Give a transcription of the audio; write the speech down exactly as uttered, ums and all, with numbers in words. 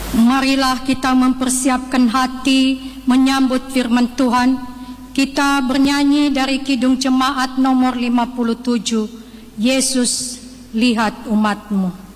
Marilah kita mempersiapkan hati menyambut firman Tuhan. Kita bernyanyi dari Kidung Jemaat nomor lima puluh tujuh, Yesus lihat umatmu.